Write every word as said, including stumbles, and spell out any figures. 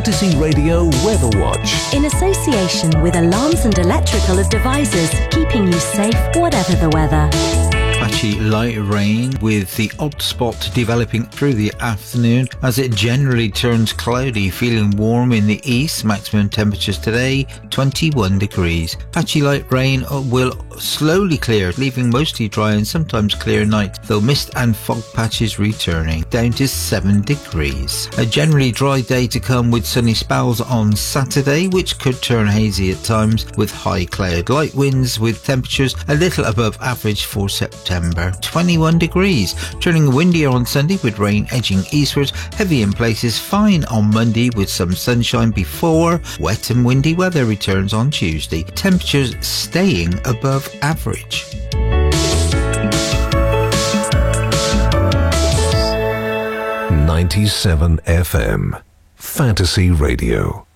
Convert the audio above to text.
Fantasy Radio Weather Watch. In association with Alarms and Electrical Devices, keeping you safe whatever the weather. Patchy light rain with the odd spot developing through the afternoon as it generally turns cloudy, feeling warm in the east. Maximum temperatures today twenty-one degrees. Patchy light rain will slowly clear, leaving mostly dry and sometimes clear night, though mist and fog patches returning, down to seven degrees. A generally dry day to come with sunny spells on Saturday, which could turn hazy at times with high cloud. Light winds with temperatures a little above average for September. twenty-one degrees. Turning windier on Sunday with rain edging eastwards, heavy in places, fine on Monday with some sunshine before wet and windy weather returns on Tuesday. Temperatures staying above average. ninety-seven F M Fantasy Radio.